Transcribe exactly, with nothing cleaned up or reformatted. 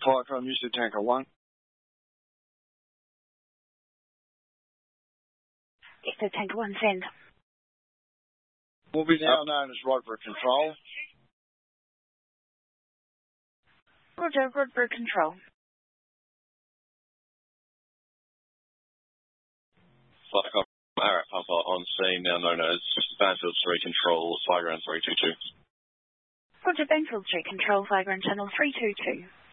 Flycom Music Tanker one. Echo Tanker one, send. Will be now known as Rodborough Control. Roger, Rodborough Control. Flycom Arat Pumper on scene, now known as Banfield three Control, Flyground three two two. Roger, Banfield three Control, Flyground Channel three two two.